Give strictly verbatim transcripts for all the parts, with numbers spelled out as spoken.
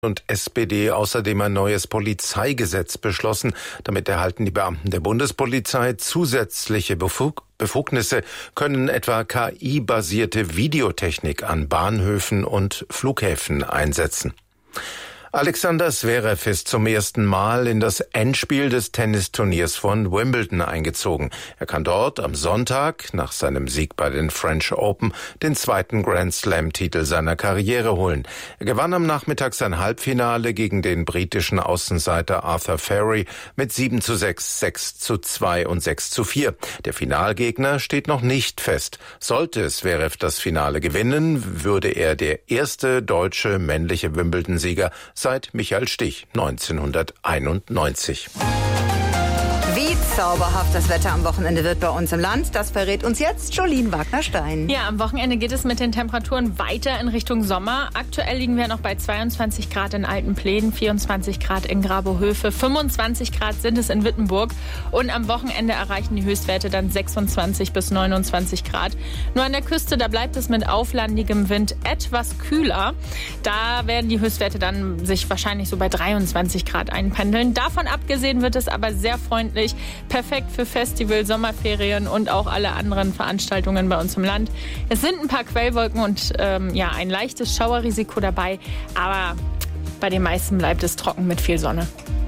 und S P D außerdem ein neues Polizeigesetz beschlossen. Damit erhalten die Beamten der Bundespolizei zusätzliche Befug- Befugnisse, können etwa K I-basierte Videotechnik an Bahnhöfen und Flughäfen einsetzen. Alexander Zverev ist zum ersten Mal in das Endspiel des Tennisturniers von Wimbledon eingezogen. Er kann dort am Sonntag nach seinem Sieg bei den French Open den zweiten Grand Slam-Titel seiner Karriere holen. Er gewann am Nachmittag sein Halbfinale gegen den britischen Außenseiter Arthur Ferry mit sieben zu sechs, sechs zu zwei und sechs zu vier. Der Finalgegner steht noch nicht fest. Sollte Zverev das Finale gewinnen, würde er der erste deutsche männliche Wimbledon-Sieger seit Michael Stich neunzehnhunderteinundneunzig. Wie zauberhaft das Wetter am Wochenende wird bei uns im Land, das verrät uns jetzt Jolene Wagner-Stein. Ja, am Wochenende geht es mit den Temperaturen weiter in Richtung Sommer. Aktuell liegen wir noch bei zweiundzwanzig Grad in Altenplänen, vierundzwanzig Grad in Grabohöfe, fünfundzwanzig Grad sind es in Wittenburg. Und am Wochenende erreichen die Höchstwerte dann sechsundzwanzig bis neunundzwanzig Grad. Nur an der Küste, da bleibt es mit auflandigem Wind etwas kühler. Da werden die Höchstwerte dann sich wahrscheinlich so bei dreiundzwanzig Grad einpendeln. Davon abgesehen wird es aber sehr freundlich. Perfekt für Festival, Sommerferien und auch alle anderen Veranstaltungen bei uns im Land. Es sind ein paar Quellwolken und ähm, ja, ein leichtes Schauerrisiko dabei, aber bei den meisten bleibt es trocken mit viel Sonne.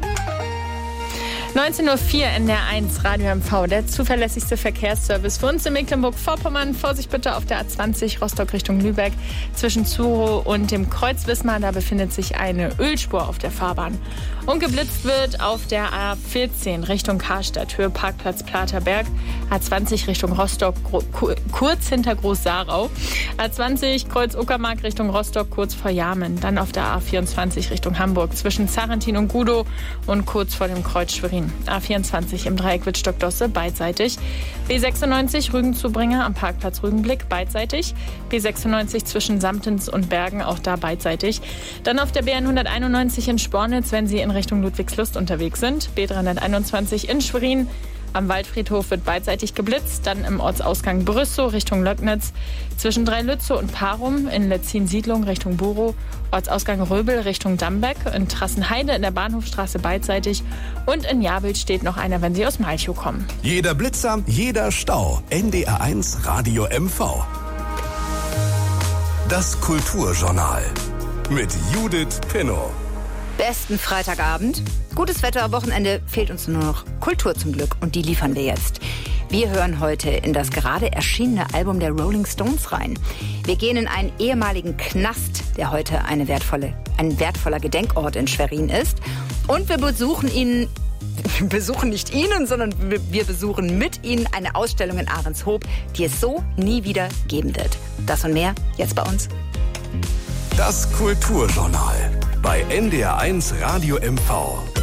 neunzehn Uhr vier N D R eins Radio M V, der zuverlässigste Verkehrsservice für uns in Mecklenburg-Vorpommern. Vorsicht bitte auf der A zwanzig Rostock Richtung Lübeck. Zwischen Zuro und dem Kreuz Wismar, da befindet sich eine Ölspur auf der Fahrbahn. Und geblitzt wird auf der A vierzehn Richtung Karstadt, Höhe Parkplatz Platerberg. A zwanzig Richtung Rostock, kurz hinter Groß-Sarau. A zwanzig Kreuz Uckermark Richtung Rostock, kurz vor Jarmen. Dann auf der A vierundzwanzig Richtung Hamburg, zwischen Zarentin und Gudow und kurz vor dem Kreuz Schwerin. A vierundzwanzig im Dreieck Wittstock-Dosse, beidseitig. B sechsundneunzig Rügen zu Bringer am Parkplatz Rügenblick, beidseitig. B sechsundneunzig zwischen Samtens und Bergen, auch da beidseitig. Dann auf der B hunderteinundneunzig in Spornitz, wenn Sie in Richtung Ludwigslust unterwegs sind. B dreihunderteinundzwanzig in Schwerin. Am Waldfriedhof wird beidseitig geblitzt. Dann im Ortsausgang Brüssow Richtung Löcknitz. Zwischen Dreilützow und Parum in Letzin-Siedlung Richtung Borow. Ortsausgang Röbel Richtung Dambeck. In Trassenheide in der Bahnhofstraße beidseitig. Und in Jabel steht noch einer, wenn Sie aus Malchow kommen. Jeder Blitzer, jeder Stau. N D R eins Radio M V. Das Kulturjournal mit Judith Pinnow. Besten Freitagabend. Gutes Wetter, Wochenende, fehlt uns nur noch Kultur zum Glück und die liefern wir jetzt. Wir hören heute in das gerade erschienene Album der Rolling Stones rein. Wir gehen in einen ehemaligen Knast, der heute eine wertvolle, ein wertvoller Gedenkort in Schwerin ist. Und wir besuchen ihn, wir besuchen nicht Ihnen, sondern wir besuchen mit Ihnen eine Ausstellung in Ahrenshoop, die es so nie wieder geben wird. Das und mehr jetzt bei uns. Das Kulturjournal bei N D R eins Radio M V.